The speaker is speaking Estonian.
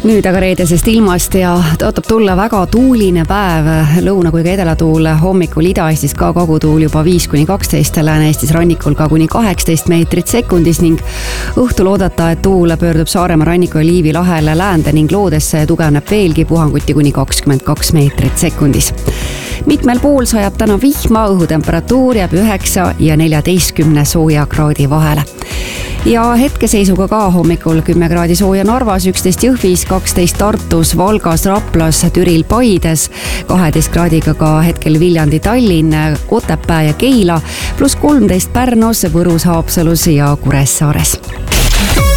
Nüüd aga reedesest ilmast ja ootab tulla väga tuuline päev. Lõuna kui ka edalatuul hommikul Ida-Eestis ka kagutuul juba 5-12, Lääne-Eestis rannikul ka kuni 18 meetrit sekundis ning õhtul oodata, et tuul pöördub Saaremaa ranniku ja Liivi lahele läände ning loodesse tugevneb veelgi puhanguti kuni 22 meetrit sekundis. Mitmel pool sajab täna vihma, õhutemperatuur jääb 9 ja 14 sooja kraadi vahele. Ja hetkeseisuga ka hommikul 10 kraadi sooja Narvas, 11 Jõhvis, 12 Tartus, Valgas, Raplas, Türil, Paides, 12 kraadiga ka hetkel Viljandi, Tallinn, Otepää ja Keila, pluss 13 Pärnus, Võrus, Haapsalus ja Kuressaares.